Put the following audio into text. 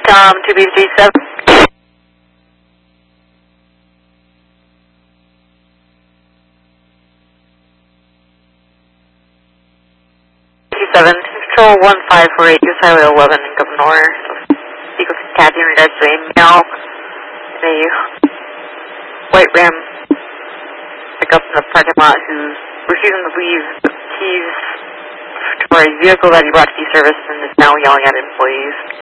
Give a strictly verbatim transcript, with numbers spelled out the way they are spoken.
Tom, two B G seven. seven, Control one five four eight, U S Highway eleven in Governor. Speak with Kathy in regards to a male in a white Ram pickup in the parking lot who's refusing to leave the keys for a vehicle that he brought to be serviced and is now yelling at employees.